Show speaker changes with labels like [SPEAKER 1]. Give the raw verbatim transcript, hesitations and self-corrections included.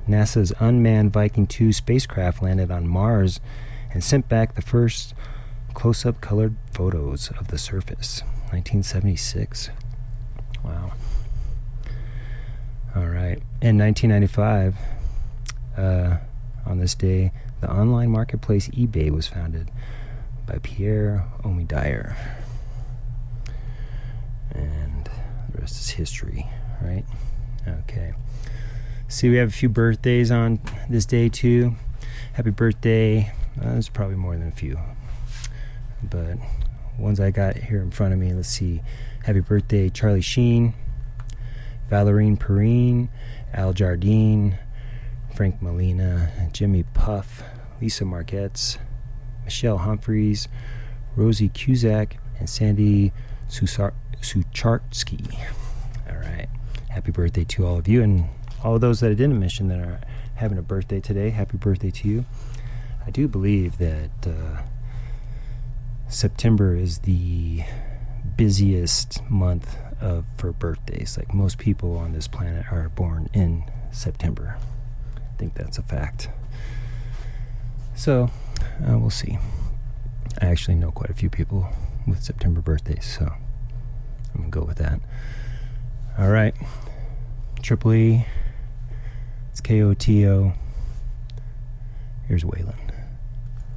[SPEAKER 1] NASA's unmanned Viking two spacecraft landed on Mars and sent back the first close-up colored photos of the surface. nineteen seventy-six. Wow. All right. In nineteen ninety-five, uh, on this day, the online marketplace eBay was founded by Pierre Omidyar. And the rest is history, right? Okay. See, we have a few birthdays on this day, too. Happy birthday. Uh, there's probably more than a few. But ones I got here in front of me, let's see. Happy birthday, Charlie Sheen, Valerine Perrine, Al Jardine, Frank Molina, Jimmy Puff, Lisa Margetts, Michelle Humphreys, Rosie Cusack, and Sandy Susar- Suchartsky. All right. Happy birthday to all of you, and all of those that I didn't mention that are having a birthday today. Happy birthday to you. I do believe that uh, September is the busiest month of for birthdays. Like, most people on this planet are born in September. I think that's a fact. So, uh, we'll see. I actually know quite a few people with September birthdays, so I'm going to go with that. All right. Triple E. It's K O T O. Here's Waylon.